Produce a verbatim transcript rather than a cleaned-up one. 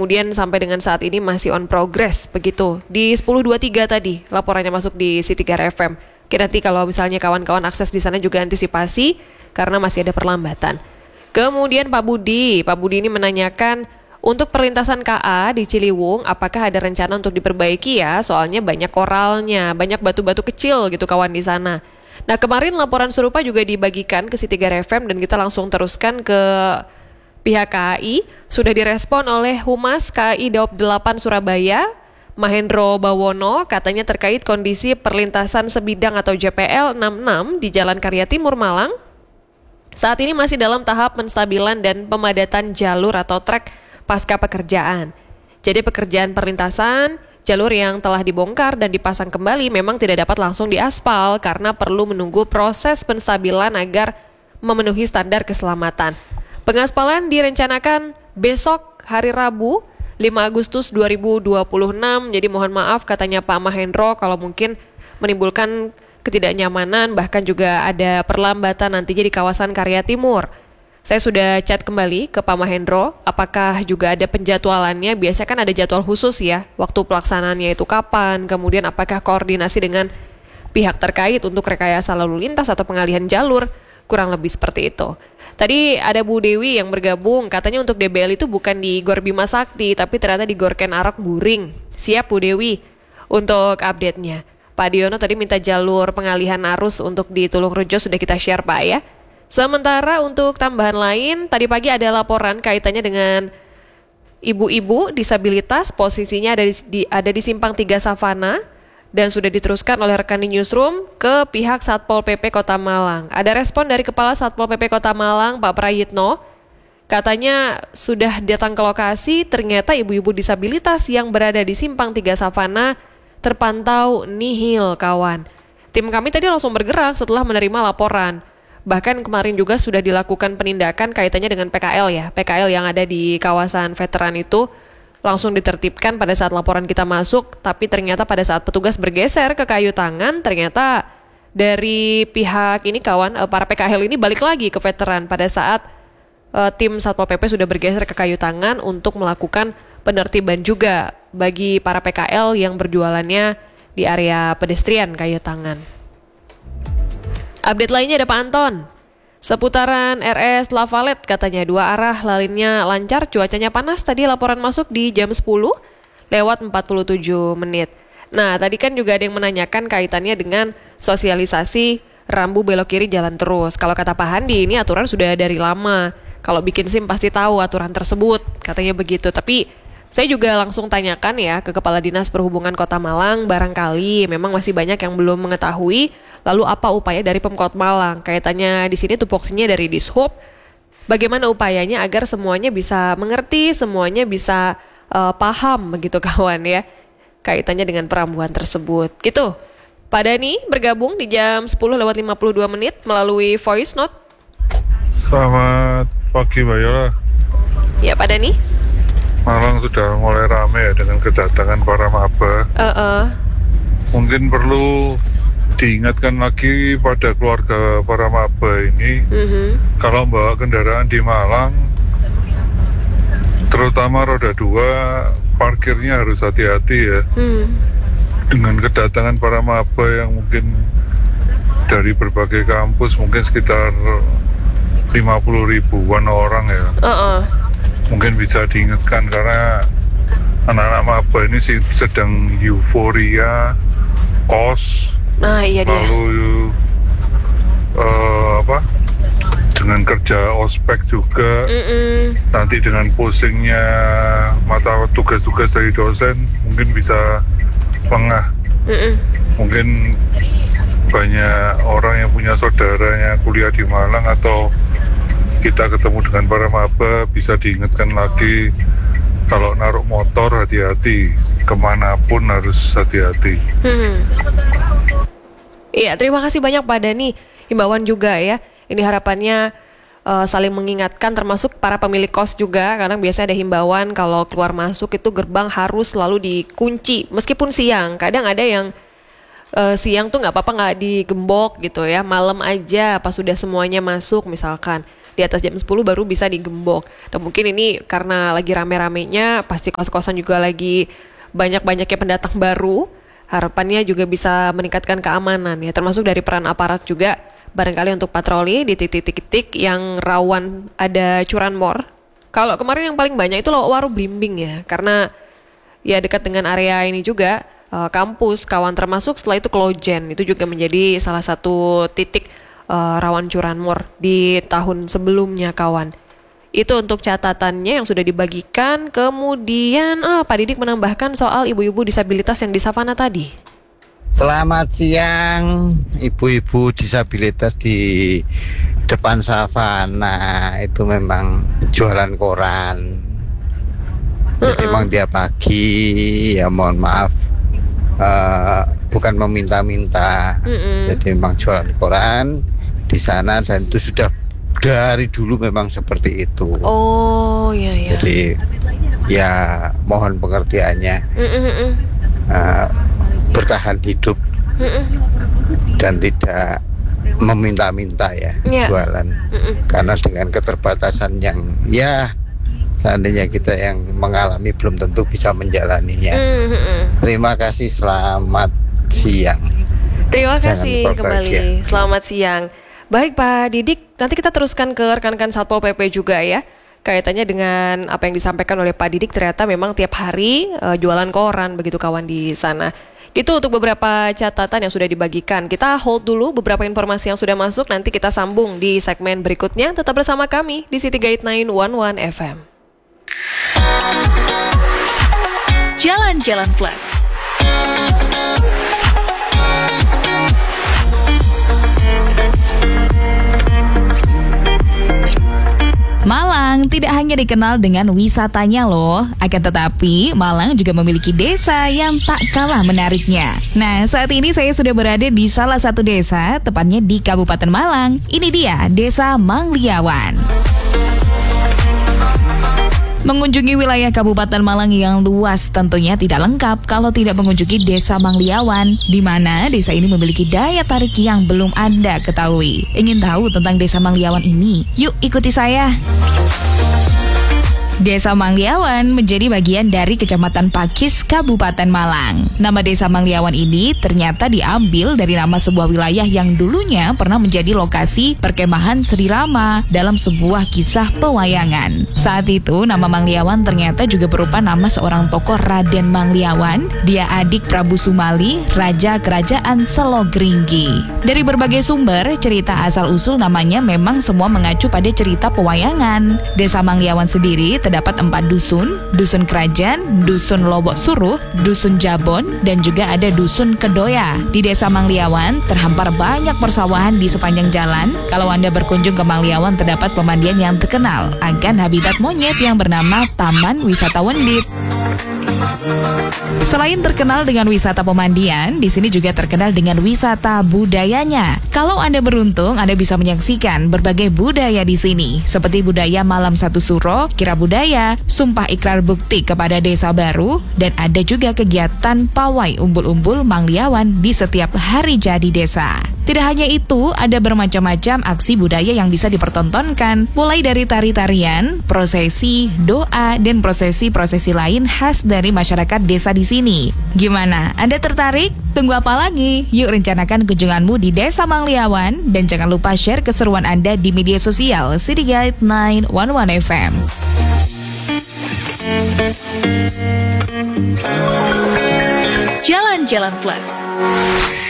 kemudian sampai dengan saat ini masih on progress begitu. Di sepuluh dua puluh tiga tadi laporannya masuk di City Gar F M. Oke, nanti kalau misalnya kawan-kawan akses di sana juga antisipasi karena masih ada perlambatan. Kemudian Pak Budi, Pak Budi ini menanyakan untuk perlintasan K A di Ciliwung, apakah ada rencana untuk diperbaiki ya? Soalnya banyak koralnya, banyak batu-batu kecil gitu kawan di sana. Nah, kemarin laporan serupa juga dibagikan ke City Gar F M dan kita langsung teruskan ke pihak K A I. Sudah direspon oleh Humas K A I Daob delapan Surabaya, Mahendro Bawono, katanya terkait kondisi perlintasan sebidang atau J P L enam puluh enam di Jalan Karya Timur Malang. Saat ini masih dalam tahap penstabilan dan pemadatan jalur atau trek pasca pekerjaan. Jadi pekerjaan perlintasan jalur yang telah dibongkar dan dipasang kembali memang tidak dapat langsung diaspal karena perlu menunggu proses penstabilan agar memenuhi standar keselamatan. Pengaspalan direncanakan besok hari Rabu lima Agustus dua ribu dua puluh enam. Jadi mohon maaf katanya Pak Mahendro kalau mungkin menimbulkan ketidaknyamanan bahkan juga ada perlambatan nantinya di kawasan Karya Timur. Saya sudah chat kembali ke Pak Mahendro, apakah juga ada penjadwalannya? Biasanya kan ada jadwal khusus ya, waktu pelaksanaannya itu kapan, kemudian apakah koordinasi dengan pihak terkait untuk rekayasa lalu lintas atau pengalihan jalur, kurang lebih seperti itu. Tadi ada Bu Dewi yang bergabung, katanya untuk D B L itu bukan di Gor Bima Sakti, tapi ternyata di Gor Ken Arok Buring. Siap Bu Dewi untuk update-nya. Pak Diono tadi minta jalur pengalihan arus untuk di Tulung Rejo sudah kita share Pak ya. Sementara untuk tambahan lain, tadi pagi ada laporan kaitannya dengan ibu-ibu disabilitas, posisinya ada di, di, ada di Simpang tiga Savana, dan sudah diteruskan oleh rekan di Newsroom ke pihak Satpol P P Kota Malang. Ada respon dari Kepala Satpol P P Kota Malang, Pak Prayitno, katanya sudah datang ke lokasi, ternyata ibu-ibu disabilitas yang berada di Simpang tiga Savana terpantau nihil kawan. Tim kami tadi langsung bergerak setelah menerima laporan. Bahkan kemarin juga sudah dilakukan penindakan kaitannya dengan P K L ya. P K L yang ada di kawasan veteran itu langsung ditertibkan pada saat laporan kita masuk. Tapi ternyata pada saat petugas bergeser ke kayu tangan, ternyata dari pihak ini kawan, para P K L ini balik lagi ke veteran pada saat uh, tim Satpol P P sudah bergeser ke kayu tangan untuk melakukan penertiban juga bagi para P K L yang berjualannya di area pedestrian kayu tangan. Update lainnya ada Pak Anton. Seputaran R S Lavalet katanya dua arah lalinnya lancar, cuacanya panas. Tadi laporan masuk di jam sepuluh lewat empat puluh tujuh menit. Nah, tadi kan juga ada yang menanyakan kaitannya dengan sosialisasi rambu belok kiri jalan terus. Kalau kata Pak Handi ini aturan sudah dari lama. Kalau bikin SIM pasti tahu aturan tersebut, katanya begitu. Tapi saya juga langsung tanyakan ya ke Kepala Dinas Perhubungan Kota Malang, barangkali memang masih banyak yang belum mengetahui. Lalu apa upaya dari Pemkot Malang? Kaitannya di sini tupoksinya dari Dishub. Bagaimana upayanya agar semuanya bisa mengerti, semuanya bisa uh, paham begitu kawan ya. Kaitannya dengan perambuan tersebut. Gitu. Pak Dani bergabung di jam sepuluh lewat lima puluh dua menit melalui voice note. Selamat pagi Mbak Yola. Ya Pak Dani. Malang sudah mulai ramai ya dengan kedatangan para maba. Uh-uh. Mungkin perlu diingatkan lagi pada keluarga para maba ini, mm-hmm. kalau membawa kendaraan di Malang, terutama roda dua, parkirnya harus hati-hati ya. Mm. Dengan kedatangan para maba yang mungkin dari berbagai kampus, mungkin sekitar lima puluh ribuan orang ya. Uh-uh. Mungkin bisa diingatkan karena anak-anak maba ini sedang euforia, kos. Nah iya dia. Lalu uh, apa dengan kerja ospek juga. Mm-mm. Nanti dengan pusingnya mata tugas-tugas dari dosen mungkin bisa lengah. Mm-mm. Mungkin banyak orang yang punya saudaranya kuliah di Malang atau kita ketemu dengan para maba bisa diingatkan lagi kalau naruh motor hati-hati, kemanapun harus hati-hati. Hmm. Iya, terima kasih banyak Pak Dani. Himbauan juga ya. Ini harapannya uh, saling mengingatkan termasuk para pemilik kos juga. Karena biasanya ada himbauan kalau keluar masuk itu gerbang harus selalu dikunci. Meskipun siang, kadang ada yang uh, siang tuh nggak apa-apa nggak digembok gitu ya. Malam aja pas sudah semuanya masuk misalkan. di atas jam sepuluh baru bisa digembok. Dan mungkin ini karena lagi rame-ramenya, pasti kos-kosan juga lagi banyak-banyaknya pendatang baru, harapannya juga bisa meningkatkan keamanan ya, termasuk dari peran aparat juga barangkali untuk patroli di titik-titik yang rawan ada curanmor. Kalau kemarin yang paling banyak itu loh Waru Blimbing ya, karena ya dekat dengan area ini juga uh, kampus, kawan, termasuk setelah itu Klojen, itu juga menjadi salah satu titik uh, rawan curanmor di tahun sebelumnya kawan. Itu untuk catatannya yang sudah dibagikan. Kemudian ah, Pak Didik menambahkan soal ibu-ibu disabilitas yang di Savana tadi. Selamat siang, ibu-ibu disabilitas di depan Savana itu memang jualan koran. Uh-uh. Memang dia pagi, ya mohon maaf, uh, bukan meminta-minta. Uh-uh. Jadi memang jualan koran di sana dan itu sudah dari dulu memang seperti itu. Oh iya iya. Jadi ya mohon pengertiannya. Uh-uh. Uh, bertahan hidup Mm-mm. dan tidak meminta-minta ya yeah. jualan. Mm-mm. Karena dengan keterbatasan yang ya seandainya kita yang mengalami belum tentu bisa menjalaninya. Mm-mm. Terima kasih, selamat siang. Terima kasih kembali, selamat siang. Baik Pak Didik, nanti kita teruskan ke rekan-rekan Satpol P P juga ya. Kaitannya dengan apa yang disampaikan oleh Pak Didik, ternyata memang tiap hari uh, jualan koran begitu kawan di sana. Itu untuk beberapa catatan yang sudah dibagikan. Kita hold dulu beberapa informasi yang sudah masuk. Nanti kita sambung di segmen berikutnya. Tetap bersama kami di City Guide sembilan satu satu F M. Jalan-Jalan Plus. Malang tidak hanya dikenal dengan wisatanya loh, akan tetapi Malang juga memiliki desa yang tak kalah menariknya. Nah, saat ini saya sudah berada di salah satu desa, tepatnya di Kabupaten Malang. Ini dia, Desa Mangliawan. Mengunjungi wilayah Kabupaten Malang yang luas tentunya tidak lengkap kalau tidak mengunjungi Desa Mangliawan, di mana desa ini memiliki daya tarik yang belum Anda ketahui. Ingin tahu tentang Desa Mangliawan ini? Yuk ikuti saya. Desa Mangliawan menjadi bagian dari Kecamatan Pakis, Kabupaten Malang. Nama Desa Mangliawan ini ternyata diambil dari nama sebuah wilayah yang dulunya pernah menjadi lokasi perkemahan Sri Rama dalam sebuah kisah pewayangan. Saat itu, nama Mangliawan ternyata juga berupa nama seorang tokoh, Raden Mangliawan. Dia adik Prabu Sumali, Raja Kerajaan Selogringgi. Dari berbagai sumber, cerita asal-usul namanya memang semua mengacu pada cerita pewayangan. Desa Mangliawan sendiri terdapat empat dusun, Dusun Kerajaan, Dusun Lobok Suruh, Dusun Jabon, dan juga ada Dusun Kedoya. Di Desa Mangliawan terhampar banyak persawahan di sepanjang jalan. Kalau Anda berkunjung ke Mangliawan, terdapat pemandian yang terkenal akan habitat monyet yang bernama Taman Wisata Wendit. Selain terkenal dengan wisata pemandian, di sini juga terkenal dengan wisata budayanya. Kalau Anda beruntung, Anda bisa menyaksikan berbagai budaya di sini, seperti budaya Malam Satu Suro, Kira Budaya, Sumpah Ikrar Bukti kepada Desa Baru, dan ada juga kegiatan pawai umbul-umbul Mangliawan di setiap hari jadi desa. Tidak hanya itu, ada bermacam-macam aksi budaya yang bisa dipertontonkan, mulai dari tari-tarian, prosesi, doa, dan prosesi-prosesi lain khas dari masyarakat desa di sini. Gimana? Anda tertarik? Tunggu apa lagi? Yuk rencanakan kunjunganmu di Desa Mangliawan, dan jangan lupa share keseruan Anda di media sosial City Guide sembilan satu satu F M. Jalan-Jalan Plus.